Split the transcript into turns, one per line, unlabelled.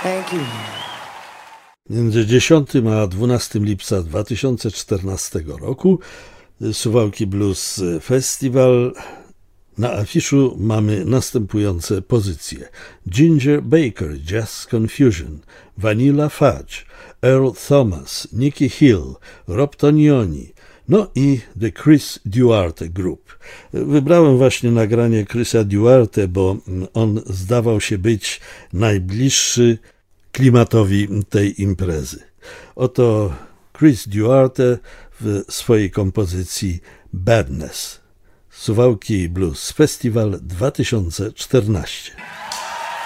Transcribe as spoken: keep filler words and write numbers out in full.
Thank you.
Między dziesiątym a dwunastym lipca dwa tysiące czternastego roku Suwałki Blues Festival. Na afiszu mamy następujące pozycje: Ginger Baker, Jazz Confusion, Vanilla Fudge, Earl Thomas, Nicky Hill, Rob Tonioni, no i The Chris Duarte Group. Wybrałem właśnie nagranie Chrisa Duarte, bo on zdawał się być najbliższy klimatowi tej imprezy. Oto Chris Duarte w swojej kompozycji Badness. Suwałki Blues Festival dwa tysiące czternaście.